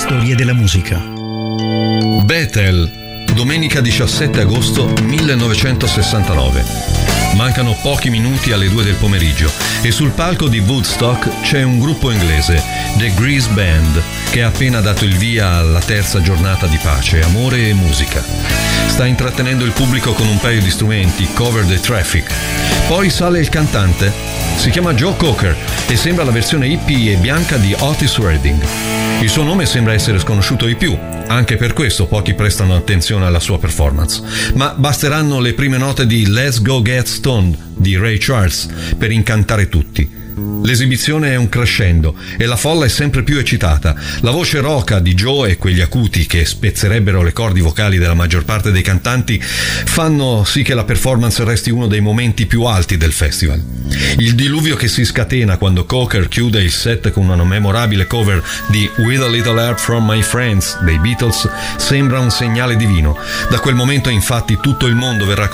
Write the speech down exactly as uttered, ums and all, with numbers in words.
storie della musica. Bethel, domenica diciassette agosto millenovecentosessantanove. Mancano pochi minuti alle due del pomeriggio e sul palco di Woodstock c'è un gruppo inglese, The Grease Band, che ha appena dato il via alla terza giornata di pace, amore e musica. Sta intrattenendo il pubblico con un paio di strumenti, Cover the Traffic. Poi sale il cantante. Si chiama Joe Cocker e sembra la versione hippie e bianca di Otis Redding. Il suo nome sembra essere sconosciuto ai più, anche per questo pochi prestano attenzione alla sua performance. Ma basteranno le prime note di Let's Go Get Stoned di Ray Charles per incantare tutti. L'esibizione è un crescendo e la folla è sempre più eccitata. La voce roca di Joe e quegli acuti che spezzerebbero le cordi vocali della maggior parte dei cantanti fanno sì che la performance resti uno dei momenti più alti del festival. Il diluvio che si scatena quando Cocker chiude il set con una memorabile cover di With a Little Help from My Friends dei Beatles sembra un segnale divino. Da quel momento infatti tutto il mondo verrà